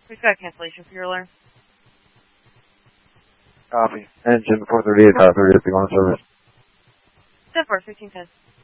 We've got cancellation for your alarm. Copy. Engine 438, 30 on service. 10-4, 1510.